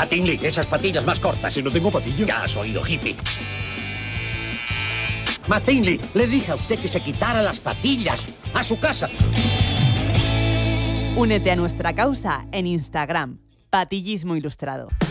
Tingley, esas patillas más cortas. Si no tengo patillas. Ya has oído, hippie. Matt Tingley, le dije a usted que se quitara las patillas. ¡A su casa! Únete a nuestra causa en Instagram, Patillismo Ilustrado.